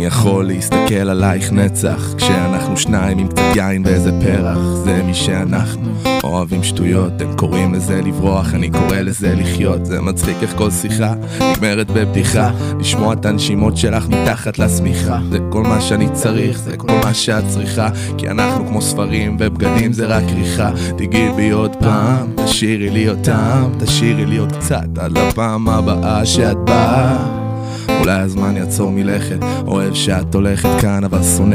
יכול להסתכל עלייך נצח כשאנחנו שניים עם קצת יין ואיזה פרח. זה מי שאנחנו, אוהבים שטויות, הם קוראים לזה לברוח, אני קורא לזה לחיות. זה מצחיק איך כל שיחה נגמרת בבדיחה, לשמוע את הנשימות שלך מתחת לשמיכה. זה כל מה שאני צריך, זה כל מה שאת צריכה, כי אנחנו כמו ספרים ובגדים זה רק כריכה. תגיעי בי עוד פעם, תשאירי לי אותם, תשאירי לי עוד קצת עד לפעם הבאה שאת באה. אולי הזמן יעצור מלכת, אוהב שאת הולכת כאן אבל שונא